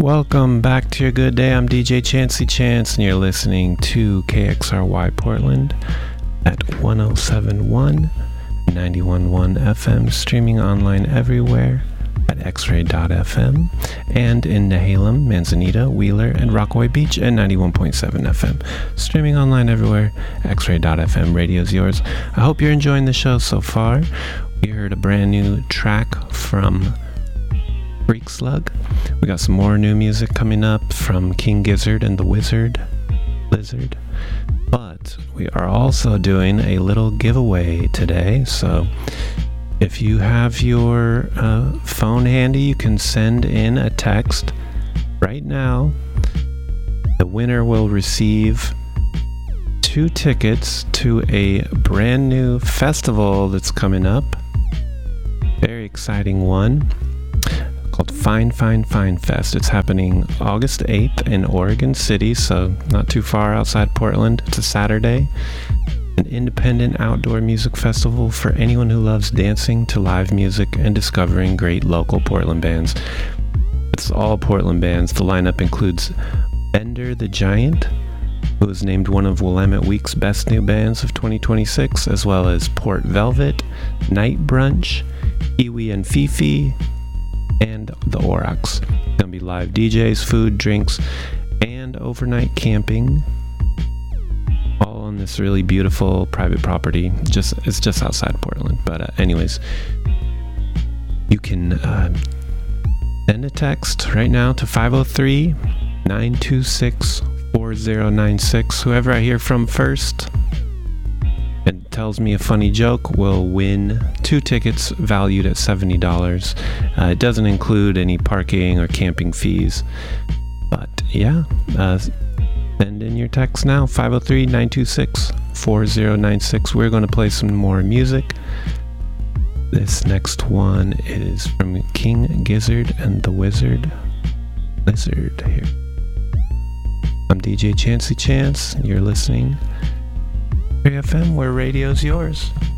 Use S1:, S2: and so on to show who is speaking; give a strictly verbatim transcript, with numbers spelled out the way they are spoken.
S1: Welcome back to your good day. I'm D J Chancey Chance, and you're listening to K X R Y Portland at one oh seven point one, ninety-one point one F M, streaming online everywhere at x ray dot f m, and in Nehalem, Manzanita, Wheeler, and Rockaway Beach at ninety-one point seven F M, streaming online everywhere, x ray dot f m. Radio's yours. I hope you're enjoying the show so far. We heard a brand new track from Freak Slug. We got some more new music coming up from King Gizzard and the Wizard Lizard. But we are also doing a little giveaway today. So if you have your uh, phone handy, you can send in a text right now. The winner will receive two tickets to a brand new festival that's coming up. Very exciting one, called Fine Fine Fine Fest. It's happening August eighth in Oregon City, so not too far outside Portland. It's a Saturday. An independent outdoor music festival for anyone who loves dancing to live music and discovering great local Portland bands. It's all Portland bands. The lineup includes Bender the Giant, who was named one of Willamette Week's best new bands of twenty twenty-six, as well as Port Velvet, Night Brunch, Iwi and Fifi, and the Aurochs. It's gonna be live D Js, food, drinks, and overnight camping, all on this really beautiful private property. Just it's just outside Portland. But uh, anyways, you can uh, send a text right now to five oh three, nine two six, four oh nine six. Whoever I hear from first and tells me a funny joke will win two tickets valued at seventy dollars. Uh, it doesn't include any parking or camping fees. But yeah, uh, send in your text now, five oh three, nine two six, four oh nine six. We're going to play some more music. This next one is from King Gizzard and the Wizard Lizard here. I'm D J Chancey Chance, and you're listening to F M, where radio's yours.